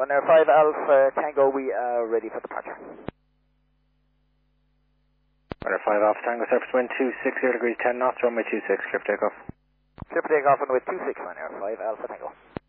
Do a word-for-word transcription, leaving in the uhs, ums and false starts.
Ryanair five Alpha Tango, we are ready for departure. Ryanair five Alpha Tango, surface wind two six zero degrees ten knots, runway two six, clear for takeoff. Clear for takeoff, runway two six, Ryanair five Alpha Tango.